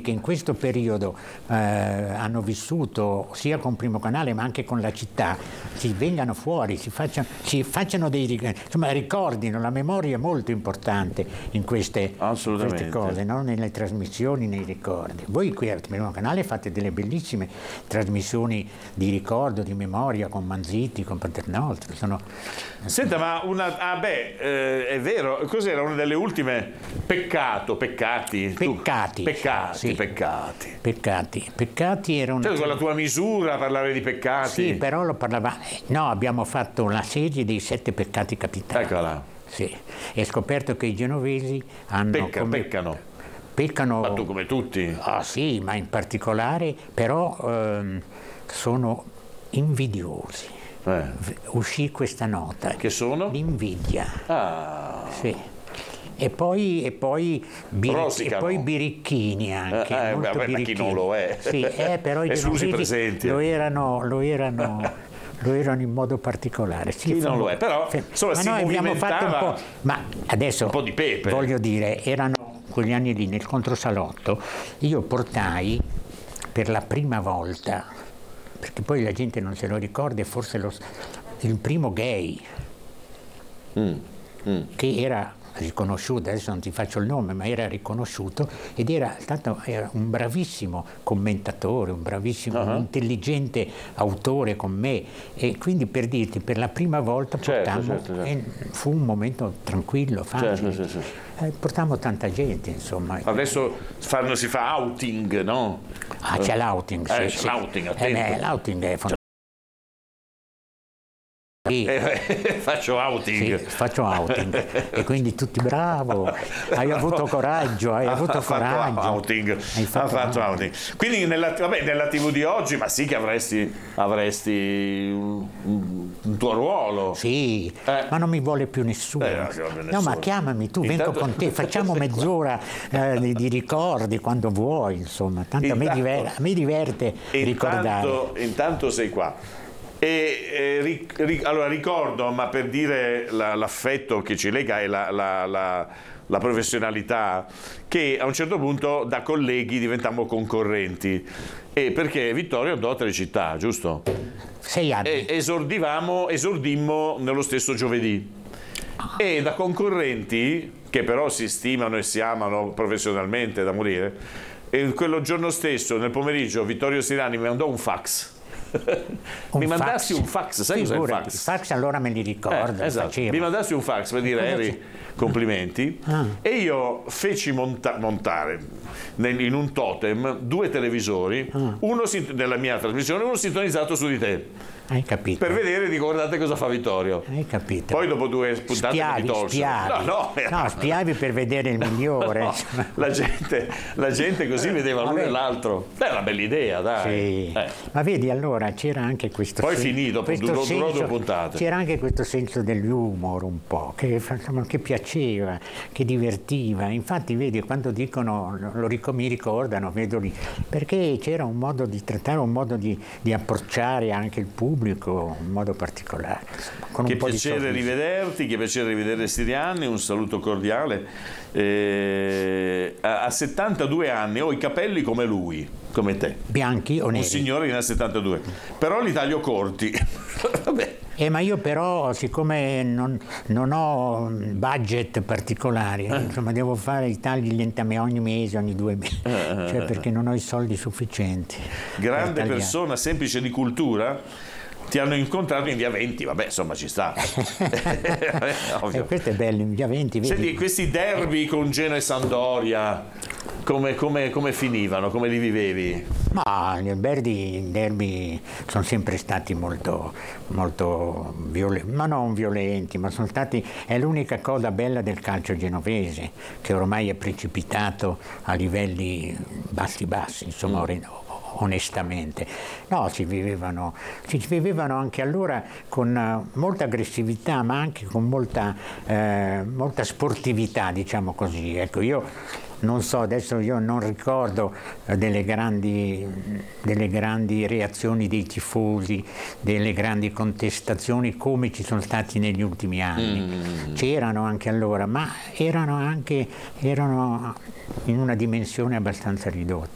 che in questo periodo hanno vissuto sia con Primo Canale ma anche con la città, si vengano fuori, si facciano insomma, ricordino. La memoria è molto importante in queste cose, no? Nelle trasmissioni, nei ricordi. Voi qui al Primo Canale fate delle bellissime trasmissioni di ricordo, di memoria, con Manzitti, con Paternostro. Senta, ma è vero, cos'era una delle ultime? Peccati era una... Cioè, con la tua misura parlare di peccati. Sì, però abbiamo fatto la serie dei 7 peccati capitali. Eccola. Sì, e scoperto che i genovesi peccano. Ma tu come tutti? Ah sì, ma in particolare però sono invidiosi. Uscì questa nota. Che sono? L'invidia. Ah. Sì. E poi birichini anche. Ma chi non lo è? Sì, però i genovesi lo erano in modo particolare. Sì, chi non lo è? Però insomma, ma noi abbiamo fatto un po'. Ma adesso un po' di pepe. Voglio dire, erano quegli anni lì nel controsalotto. Io portai per la prima volta, perché poi la gente non se lo ricorda, forse il primo gay che era riconosciuto, adesso non ti faccio il nome, ma era riconosciuto ed era un bravissimo commentatore, un bravissimo, intelligente autore con me, e quindi per dirti, per la prima volta portammo, fu un momento tranquillo, facile. Portammo tanta gente, insomma. Adesso si fa outing, no? C'è l'outing, sì. L'outing, attento. L'outing è fondamentale. Faccio outing. Sì, faccio outing. E quindi tutti bravo, hai avuto coraggio, ha fatto outing. Quindi nella TV di oggi, ma sì che avresti un tuo ruolo. Sì, ma non mi vuole più nessuno. No, ma chiamami tu, vengo con te, facciamo mezz'ora di ricordi quando vuoi, insomma, tanto a me diverte ricordare. Intanto sei qua. Allora ricordo, ma per dire l'affetto che ci lega e la professionalità, che a un certo punto da colleghi diventammo concorrenti, perché Vittorio andò a Telecittà, giusto? 6 anni. E esordimmo nello stesso giovedì, e da concorrenti, che però si stimano e si amano professionalmente da morire, e quello giorno stesso nel pomeriggio Vittorio Sirani mi mandò un fax. Mi mandassi un fax, sai cos'è il fax? I fax allora me li ricordo. Esatto. Mi mandassi un fax per dire Harry, complimenti, e io feci montare in un totem 2 televisori, uno nella mia trasmissione, uno sintonizzato su di te. Hai capito? Per vedere, guardate cosa fa Vittorio. Hai capito? Poi dopo 2 puntate mi tolsero. No, spiavi per vedere il migliore. No, la gente così vedeva l'uno e l'altro. È una bella idea, dai. Sì. Ma vedi, allora c'era anche questo Poi finito, durò 2 puntate. C'era anche questo senso dell'humor un po', che piaceva, che divertiva. Infatti, vedi, quando dicono, mi ricordano, vedo lì, perché c'era un modo di trattare, un modo di approcciare anche il pubblico in modo particolare. Con che un po' piacere rivederti, che piacere rivedere Siriani, un saluto cordiale. A 72 anni ho i capelli come lui, come te. Bianchi o neri? Un signore che ne ha 72, però li taglio corti. Vabbè. Ma io però, siccome non ho budget particolari, insomma, devo fare i tagli lentamente ogni mese, ogni 2 mesi, cioè perché non ho i soldi sufficienti. Grande persona, semplice di cultura. Ti hanno incontrato in via 20, vabbè, insomma ci sta. Questo è bello, in via 20. Vedi? Senti, questi derby con Genoa e Sampdoria, come finivano? Come li vivevi? Ma i derby sono sempre stati molto violenti, ma non violenti, ma sono stati, è l'unica cosa bella del calcio genovese, che ormai è precipitato a livelli bassi, insomma, onestamente. No, si vivevano anche allora con molta aggressività, ma anche con molta sportività, diciamo così. Ecco, io non so, adesso io non ricordo delle grandi reazioni dei tifosi, delle grandi contestazioni come ci sono stati negli ultimi anni. C'erano anche allora, ma erano in una dimensione abbastanza ridotta.